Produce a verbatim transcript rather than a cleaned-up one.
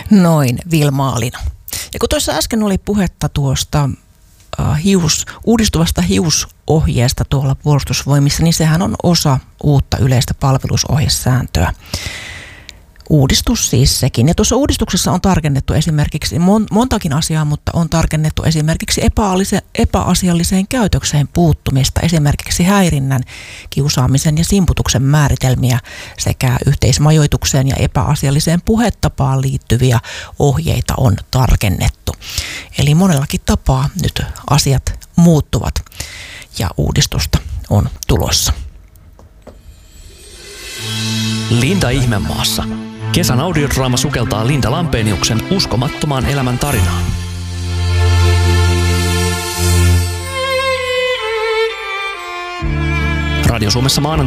Noin, Vilma-Alina. Ja kun tuossa äsken oli puhetta tuosta uh, hius, uudistuvasta hiusohjeesta tuolla Puolustusvoimissa, niin sehän on osa uutta yleistä palvelusohjesääntöä. Uudistus siis sekin. Ja tuossa uudistuksessa on tarkennettu esimerkiksi mon, montakin asiaa, mutta on tarkennettu esimerkiksi epäasialliseen käytökseen puuttumista, esimerkiksi häirinnän, kiusaamisen ja simputuksen määritelmiä sekä yhteismajoitukseen ja epäasialliseen puhetapaan liittyviä ohjeita on tarkennettu. Eli monellakin tapaa nyt asiat muuttuvat ja uudistusta on tulossa. Linda Ihmemaassa. Kesän audiodraama sukeltaa Linda Lampeniuksen uskomattomaan elämän tarinaan. Radio Suomessa maanantai